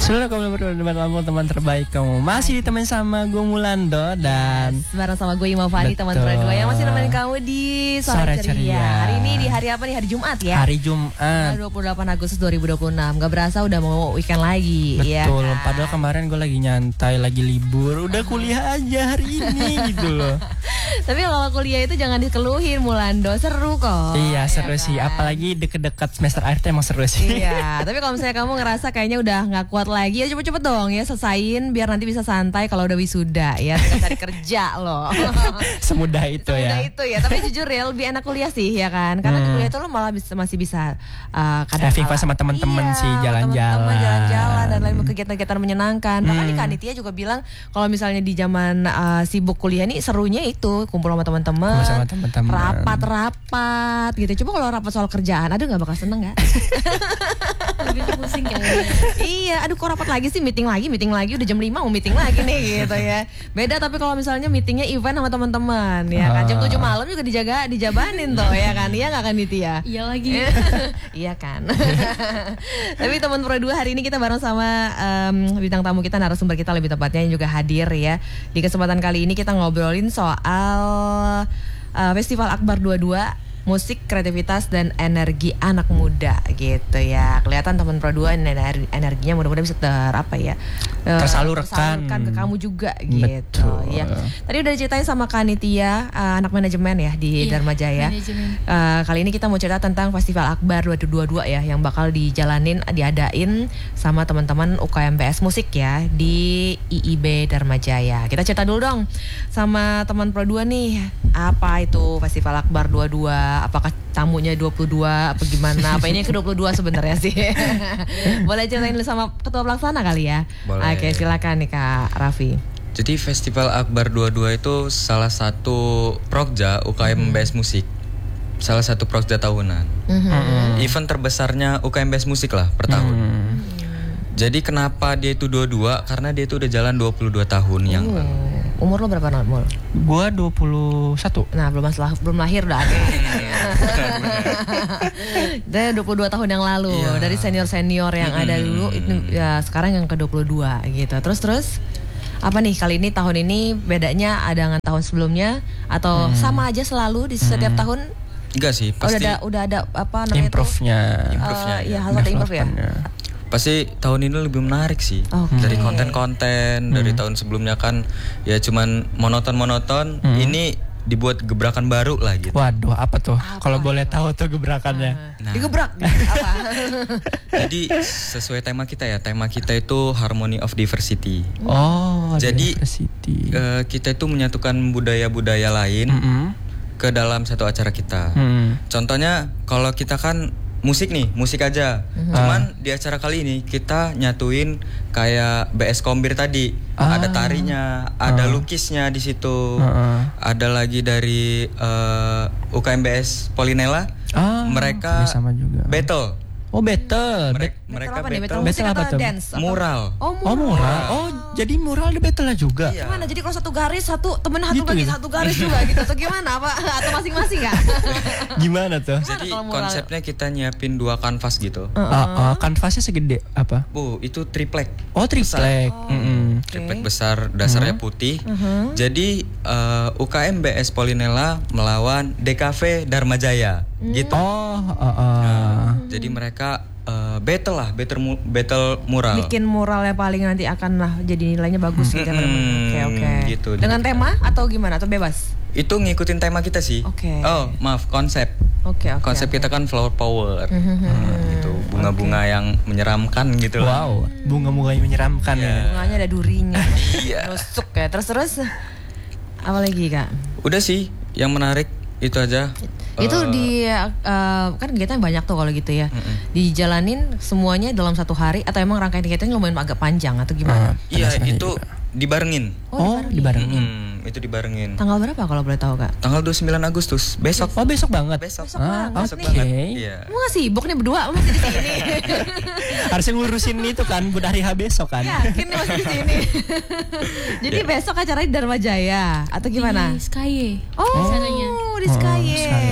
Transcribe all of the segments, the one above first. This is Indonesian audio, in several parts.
Selalu kamu teman terbaik kamu. Masih ditemani sama gue Mulando dan bareng sama gue Ima Fani, teman berdua yang masih nemenin kamu di Sore Ceria. Hari ini di hari apa nih? Hari Jumat ya? Hari Jumat 28 Agustus 2026. Gak berasa udah mau weekend lagi. Betul, ya kan? Padahal kemarin gue lagi nyantai, lagi libur. Udah kuliah aja hari ini gitu loh. Tapi kalau kuliah itu jangan dikeluhin Mulando, seru kok. Iya seru ya sih, kan? Apalagi deket-deket semester akhir tuh emang seru sih. Iya, tapi kalau misalnya kamu ngerasa kayaknya udah gak kuat lagi, ya cepet-cepet dong ya, selesain biar nanti bisa santai kalau udah wisuda ya, tinggal cari kerja loh. Semudah itu ya. Semudah itu ya, tapi jujur ya lebih enak kuliah sih ya kan, karena kuliah itu lo malah masih bisa having fun sama teman-teman sih, jalan-jalan. Jalan-jalan dan lain kegiatan-kegiatan menyenangkan. Bahkan di Kanitia juga bilang kalau misalnya di zaman sibuk kuliah nih serunya itu kumpul sama teman-teman, rapat-rapat gitu. Coba kalau rapat soal kerjaan, aduh nggak bakal seneng nggak? Lebih pusing kayaknya. Iya, aduh kok rapat lagi sih, meeting lagi udah jam 5 mau meeting lagi nih gitu ya. Beda tapi kalau misalnya meetingnya event sama teman-teman ya kan, jam 7 malam juga dijabanin tuh ya kan. Iya nggak kan Nitia? Iya lagi. Iya kan. Tapi teman Pro 2 hari ini kita bareng sama bintang tamu kita, narasumber kita lebih tepatnya yang juga hadir ya. Di kesempatan kali ini kita ngobrolin soal Festival Akbar 22, musik, kreativitas, dan energi anak muda gitu ya. Kelihatan teman Pro 2 energinya mudah-mudahan bisa tersalurkan ke kamu juga gitu. Betul. Ya. Tadi udah diceritain sama Kanitia, anak manajemen ya di Dharma Jaya. Kali ini kita mau cerita tentang Festival Akbar 2022 ya, yang bakal diadain sama teman-teman UKMBS musik ya di IIB Dharma Jaya. Kita cerita dulu dong sama teman Pro 2 nih, apa itu Festival Akbar 22? Apakah tamunya 22 apa gimana? Apa ini yang ke-22 sebenarnya sih? Boleh ceritain dulu sama ketua pelaksana kali ya? Boleh. Oke, silakan nih Kak Raffi. Jadi Festival Akbar 22 itu salah satu prokja UKM MBS Musik. Salah satu prokja tahunan. Event terbesarnya UKM MBS Musik lah per tahun. Jadi kenapa dia itu 22? Karena dia itu udah jalan 22 tahun yang lalu. Umur lo berapa, Mul? Gua 21. Nah, belum lahir udah ada. Dari 22 tahun yang lalu, dari senior-senior yang ada dulu itu ya sekarang yang ke-22 gitu. Terus apa nih kali ini, tahun ini bedanya ada dengan tahun sebelumnya atau sama aja selalu di setiap tahun? Enggak sih, pasti udah ada apa namanya Improve-nya. Ya, harus ada improve ya. Pasti tahun ini lebih menarik sih. Dari konten-konten dari tahun sebelumnya kan ya cuman monoton. Ini dibuat gebrakan baru lah gitu. Waduh, apa tuh? Kalau boleh tahu tuh gebrakannya. Digebrak apa? Jadi sesuai tema kita ya. Tema kita itu Harmony of Diversity. Oh, jadi diversity. Kita itu menyatukan budaya-budaya lain ke dalam satu acara kita. Contohnya kalau kita kan musik aja. Cuman di acara kali ini kita nyatuin kayak BS Kombir tadi. Ada tarinya, ada lukisnya di situ. Ada lagi dari UKMBS Polinella. Mereka sama juga. battle. Oh, battle. Mereka apa nih? battle. Musik Battle apa atau tuh? dance? Mural. Oh, mural. Oh, jadi mural ada battle-nya juga. Iya. Gimana? Jadi kalau satu garis temen satu Gitu, lagi gitu. satu garis juga gitu atau gimana? Apa atau masing-masing nggak? Gimana tuh? Jadi kalau mural? konsepnya kita nyiapin 2 kanvas gitu. Kanvasnya segede apa? Itu triplek. Oh, triplek. Triplek besar, dasarnya putih. Jadi UKM BS Polinella melawan DKV Dharma Jaya gitu. Jadi mereka battle mural. Bikin muralnya paling nanti akan lah jadi nilainya bagus gitu. Oke. Gitu. Dengan tema atau gimana atau bebas? Itu ngikutin tema kita sih. Oke. Oh, maaf, konsep. Konsep kita kan flower power. Gitu, bunga-bunga yang menyeramkan gitu lah. Wow, bunga-bunga yang menyeramkan ya. Bunganya ada durinya. Iya. Nusuk ya. Terus apa lagi Kak? Udah sih, yang menarik itu aja. Itu di kan kegiatan banyak tuh kalau gitu ya. Dijalanin semuanya dalam satu hari atau emang rangkaian kegiatannya lumayan agak panjang atau gimana? Iya, itu dibarengin. Dibarengin. Itu dibarengin. Tanggal berapa kalau boleh tahu Kak? Tanggal 29 Agustus, besok. Oh, besok banget. Besok Oke. banget. Iya. Kamu gak sibuk nih berdua masih di sini? Harusnya ngurusin itu kan buat hari H besok kan. Yakin nih masih di sini. Jadi besok acaranya di Dharma Jaya atau gimana? Di Sky. Oh, acaranya. di Sky. Sky. Jadi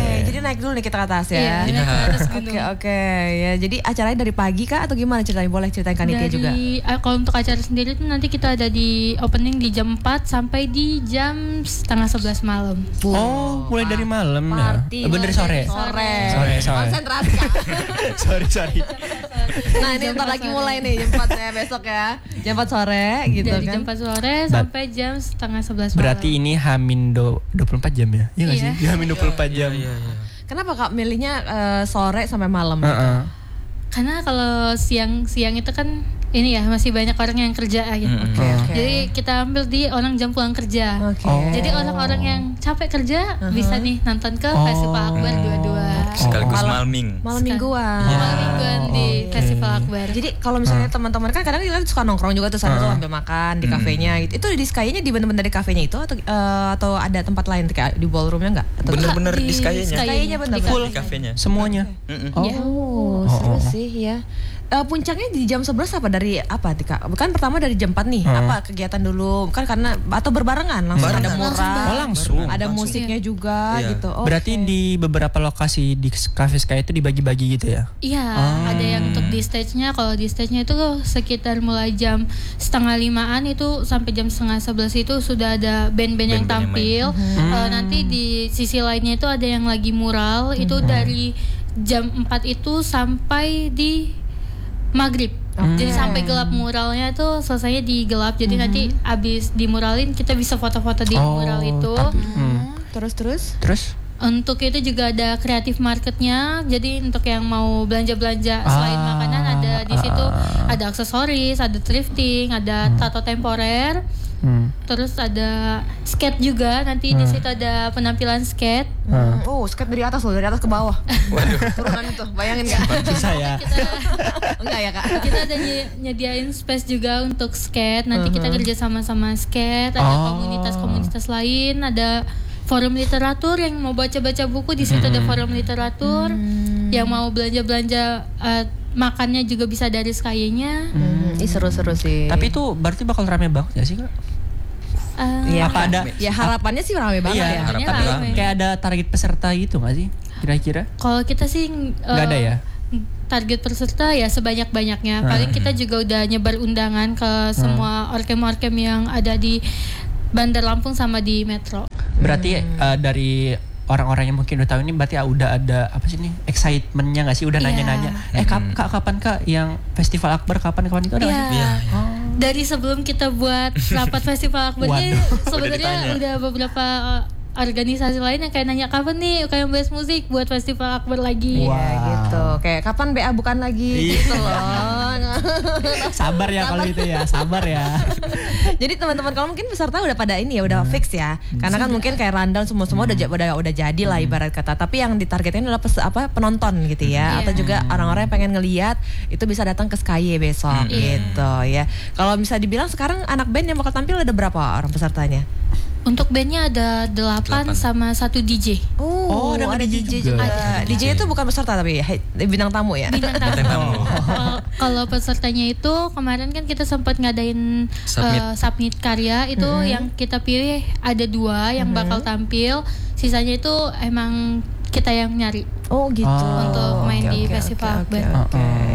naik dulu nih kita ke atas ya. Iya, naik ke atas gunung. Oke, ya. Jadi acaranya dari pagi kah atau gimana ceritanya? Boleh ceritain Kanitia juga. Kalau untuk acara sendiri tuh nanti kita ada di opening di jam 4 sampai di jam 10:30 malam. Oh, mulai dari malam ya. Party. Dari sore. Sore. Konsentrasi. Sorry. Nah, ini bentar lagi mulai nih jam 4 ya besok ya. Jam 4 sore gitu Dari kan. jam 4 sore sampai jam 10:30 malam. Berarti ini Hamin 24 jam ya? Iya nggak Iya. sih? Hamin 24 jam. Kenapa Kak milihnya sore sampai malam? Karena kalau siang-siang itu kan ini ya masih banyak orang yang kerja gitu. Oke. Jadi kita ambil di orang jam pulang kerja. Oke. Jadi orang-orang yang capek kerja bisa nih nonton ke Festival Akbar 22. Sekaligus malming. Malam mingguan. Malam mingguan di Festival Akbar. Jadi kalau misalnya teman-teman kan kadang kita suka nongkrong juga tuh sana tuh ambil makan di kafenya gitu. Itu di Sky-nya di bener-bener dari kafenya itu atau ada tempat lain kayak di ballroomnya enggak? Atau Bener-bener di Sky-nya. Sky-nya bener. Full di kafenya. Semuanya. Oh, seru sih ya. Puncaknya di jam 11 apa dari apa nih Kak? Kan pertama dari jam 4 nih. Apa kegiatan dulu? Kan karena atau berbarengan langsung ada mural. Oh, langsung. Ada musiknya juga Iya. gitu. Oh, Berarti di beberapa lokasi di Cafe Sky itu dibagi-bagi gitu ya? Iya, ada yang untuk di stage-nya. Kalau di stage-nya itu sekitar mulai jam 4:30-an itu sampai jam 10:30 itu sudah ada band-band yang Band-band yang tampil. Nanti di sisi lainnya itu ada yang lagi mural. Itu dari jam 4 itu sampai di maghrib. Jadi sampai gelap muralnya tuh selesainya di gelap. Jadi nanti abis dimuralin kita bisa foto-foto di mural itu. Terus? Untuk itu juga ada kreatif marketnya. Jadi untuk yang mau belanja-belanja selain makanan ada di situ ada aksesoris, ada thrifting, ada tato temporer. Terus ada skate juga. Nanti di situ ada penampilan skate. Oh, skate dari atas loh, dari atas ke bawah. Turunan itu, bayangin nggak? Susah ya. Enggak ya Kak? Kita ada nyediain space juga untuk skate. Nanti kita kerja sama-sama skate. Ada komunitas-komunitas lain. Ada forum literatur yang mau baca-baca buku di situ ada forum literatur. Yang mau belanja-belanja makannya juga bisa dari Sky-nya. Ini seru-seru sih. Tapi itu berarti bakal rame banget ya sih Kak? ya, apa ada? Ya harapannya sih rame banget ya. harapannya Tapi rame. kayak ada target peserta gitu nggak sih? Kira-kira? Kalau kita sih Nggak ada ya? target peserta ya sebanyak-banyaknya. Paling kita juga udah nyebar undangan ke semua orkem-orkem yang ada di Bandar Lampung sama di Metro. Berarti dari orang-orang yang mungkin udah tahu ini berarti udah ada apa sih nih excitement-nya nggak sih? Udah nanya-nanya. Kak kapan Kak yang Festival Akbar kapan itu ada nggak sih? Iya. Dari sebelum kita buat rapat Festival Akbarnya sebenarnya udah beberapa organisasi lain yang kayak nanya kapan nih UKM Best Musik buat Festival Akbar lagi. Iya gitu. Kayak kapan BA bukan lagi gitu loh. Sabar ya kalau itu ya, sabar ya. Jadi teman-teman kalau mungkin peserta udah pada ini ya udah fix ya. Karena kan mungkin kayak rundown semua udah jadi lah ibarat kata. Tapi yang ditargetin adalah penonton gitu ya. Atau juga orang-orang yang pengen ngeliat itu bisa datang ke Sky besok gitu ya. Kalau bisa dibilang sekarang anak band yang bakal tampil ada berapa orang pesertanya? Untuk bandnya ada 8 sama 1 DJ. Oh, ada DJ juga. DJ itu bukan peserta tapi bintang tamu ya. Bintang tamu. Kalau pesertanya itu kemarin kan kita sempat ngadain submit karya itu yang kita pilih ada 2 yang bakal tampil. Sisanya itu emang kita yang nyari. Oh gitu. Untuk main di Festival Akbar.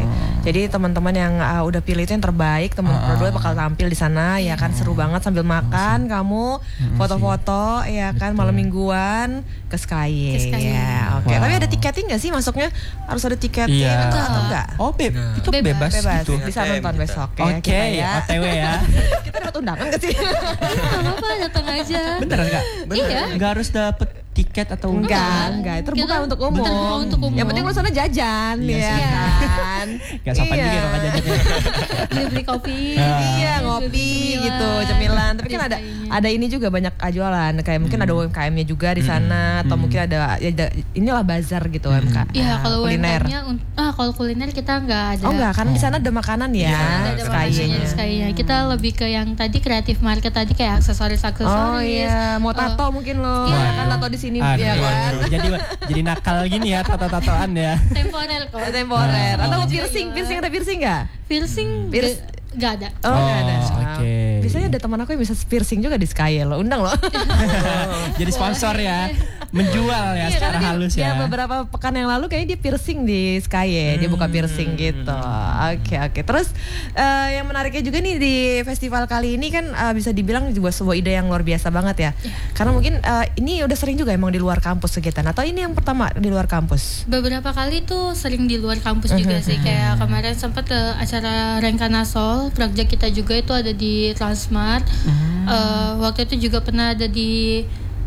Jadi teman-teman yang udah pilih itu yang terbaik, teman-teman berdua bakal tampil di sana ya kan, seru banget sambil makan kamu foto-foto ya kan malam mingguan ke Sky. Ya, oke. Tapi ada tiketing nggak sih masuknya? Harus ada tiketing atau enggak? Oh, itu bebas gitu. Bisa nonton besok ya. Oke, OTW ya. Kita dapat undangan nggak sih? Nggak apa-apa, datang aja. Beneran Kak? Iya. Nggak harus dapet tiket atau enggak, terbuka untuk umum. Terbuka untuk umum. Yang penting lu sana jajan ya kan. Gak sopan juga kalau nggak jajan. Beli kopi. Iya, ngopi gitu, cemilan. Tapi kan ada ini juga banyak jualan. Kayak mungkin ada UMKM-nya juga di sana atau mungkin ada inilah bazar gitu UMKM. Iya, kalau kuliner. Kalau kuliner kita nggak ada. Oh enggak, karena di sana ada makanan ya. Ada makanannya Sky-nya. Kita lebih ke yang tadi kreatif market tadi kayak aksesoris. Oh iya, mau tato mungkin lo. Kan tato di sini ya kan. Jadi nakal gini ya tato-tatoan ya. Temporer kok. Temporer. Atau piercing ada piercing nggak? Piercing nggak ada. Oh nggak ada. Oke. Biasanya ada teman aku yang bisa piercing juga di Sky lo, undang lo. Jadi sponsor ya. Menjual ya secara halus ya. Beberapa pekan yang lalu kayaknya dia piercing di Sky ya. Dia buka piercing gitu. Oke. Terus yang menariknya juga nih di festival kali ini kan bisa dibilang juga sebuah ide yang luar biasa banget ya. Karena mungkin ini udah sering juga emang di luar kampus kegiatan, atau ini yang pertama di luar kampus? Beberapa kali tuh sering di luar kampus juga sih. Kayak kemarin sempat ke acara Renkanasol, project kita juga itu ada di Transmart. Waktu itu juga pernah ada di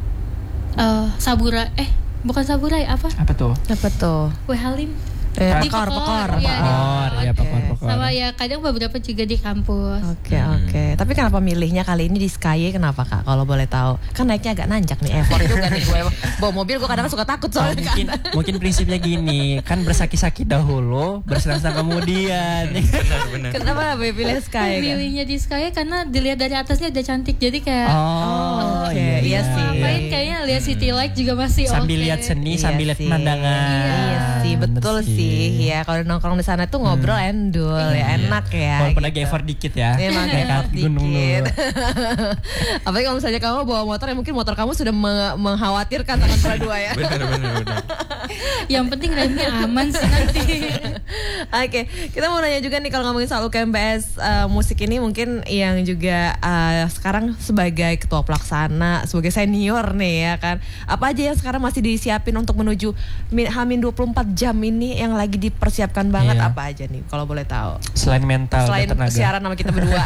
bukan Saburai, apa tuh? Kue Halim. Di Pekor. Iya, Pekor. Sama ya kadang beberapa juga di kampus. Oke. Tapi kenapa milihnya kali ini di Sky? Kenapa Kak? Kalau boleh tahu. Kan naiknya agak nanjak nih, effort juga nih gue. Bawa mobil gue kadang suka takut soalnya. Mungkin prinsipnya gini, kan bersaki-saki dahulu, bersenang-senang kemudian. Benar. Kenapa pilih Sky? Pilihnya di Sky karena dilihat dari atasnya udah cantik. Jadi kayak iya sih. Ngapain kayaknya lihat city light juga masih sambil lihat seni, sambil lihat pemandangan. Iya sih, betul sih. Ya kalau nongkrong di sana tuh ngobrol endul ya, enak ya. Walaupun agak effort dikit ya. Emang effort gunung dikit. Apalagi kalau misalnya kamu bawa motor, ya mungkin motor kamu sudah mengkhawatirkan antara dua ya. Benar. Yang penting remnya aman sih nanti. Oke, kita mau nanya juga nih kalau ngomongin soal UKMPS musik ini, mungkin yang juga sekarang sebagai ketua pelaksana, sebagai senior nih ya kan. Apa aja yang sekarang masih disiapin untuk menuju H-24 jam ini yang lagi dipersiapkan banget, apa aja nih kalau boleh tahu? Selain mental dan tenaga. siaran sama kita berdua.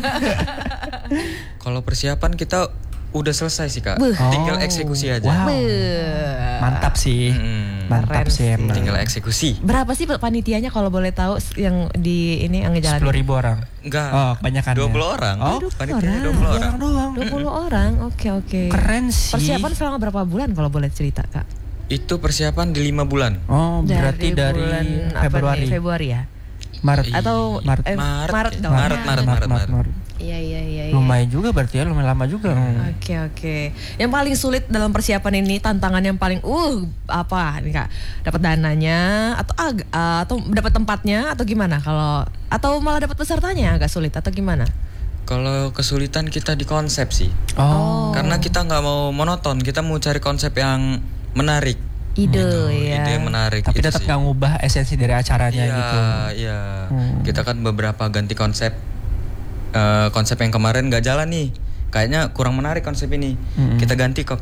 Kalau persiapan kita udah selesai sih Kak. Tinggal eksekusi aja. Wow. Mantap sih. Mantap sih emang. Tinggal eksekusi. Berapa sih panitianya kalau boleh tahu yang di ini yang ngejalanin? 10.000 orang. Enggak. Kebanyakan 20 orang. Panitia 20 orang. 20 orang. Oke. Keren sih. Persiapan selama berapa bulan kalau boleh cerita Kak? Itu persiapan di 5 bulan. Berarti dari bulan Februari ya? Maret atau Maret dong. Maret. Iya. Lumayan juga berarti ya, lumayan lama juga. Oke. Yang paling sulit dalam persiapan ini, tantangan yang paling apa nih Kak? Dapat dananya atau dapat tempatnya atau gimana? Atau malah dapat pesertanya agak sulit atau gimana? Kalau kesulitan kita di konsep sih. Karena kita nggak mau monoton, kita mau cari konsep yang menarik. Ide yang menarik. Tapi tetap nggak ngubah esensi dari acaranya gitu. Iya. Kita kan beberapa ganti konsep. Konsep yang kemarin nggak jalan nih. Kayaknya kurang menarik konsep ini. Kita ganti ke